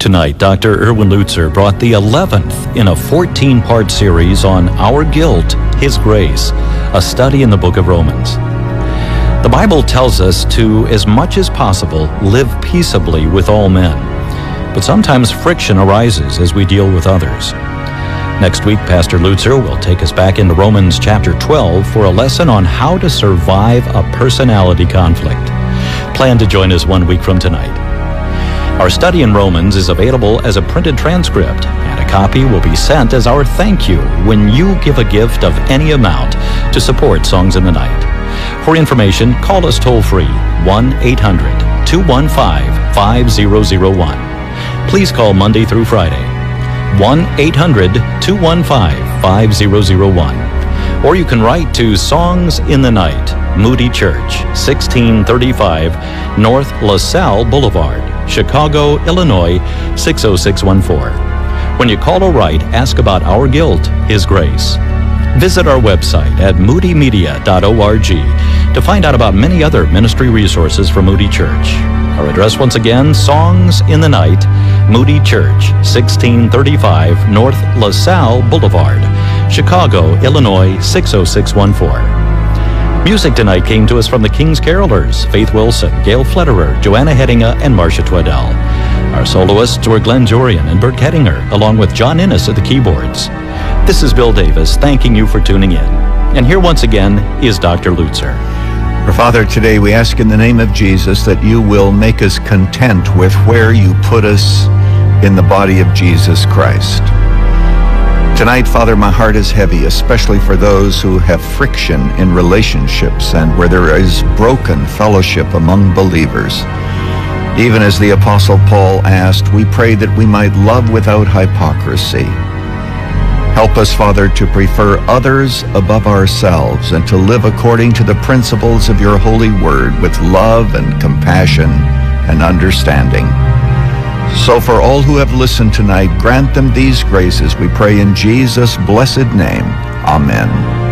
tonight, Dr. Erwin Lutzer brought the 11th in a 14-part series on Our Guilt, His Grace, a study in the book of Romans. The Bible tells us to, as much as possible, live peaceably with all men. But sometimes friction arises as we deal with others. Next week, Pastor Lutzer will take us back into Romans chapter 12 for a lesson on how to survive a personality conflict. Plan to join us 1 week from tonight. Our study in Romans is available as a printed transcript, and a copy will be sent as our thank you when you give a gift of any amount to support Songs in the Night. For information, call us toll-free, 1-800-215-5001. Please call Monday through Friday, 1-800-215-5001. Or you can write to Songs in the Night, Moody Church, 1635 North LaSalle Boulevard, Chicago, Illinois, 60614. When you call or write, ask about Our Guilt, His Grace. Visit our website at moodymedia.org to find out about many other ministry resources for Moody Church. Our address once again, Songs in the Night, Moody Church, 1635 North LaSalle Boulevard, Chicago, Illinois, 60614. Music tonight came to us from the King's Carolers, Faith Wilson, Gail Flederer, Joanna Hedinga, and Marcia Twaddell. Our soloists were Glenn Jorian and Bert Kettinger, along with John Innes at the keyboards. This is Bill Davis, thanking you for tuning in. And here once again is Dr. Lutzer. Our Father, today we ask in the name of Jesus that you will make us content with where you put us in the body of Jesus Christ. Tonight, Father, my heart is heavy, especially for those who have friction in relationships and where there is broken fellowship among believers. Even as the Apostle Paul asked, we pray that we might love without hypocrisy. Help us, Father, to prefer others above ourselves and to live according to the principles of your holy word with love and compassion and understanding. So for all who have listened tonight, grant them these graces, we pray in Jesus' blessed name. Amen.